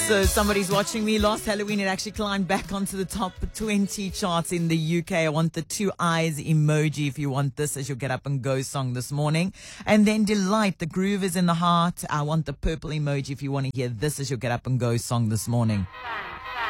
So somebody's watching me. Last Halloween, it actually climbed back onto the top 20 charts in the UK. I want the 2 eyes emoji if you want this as your get up and go song this morning. And then Delight, the groove is in the heart. I want the purple emoji if you want to hear this as your get up and go song this morning.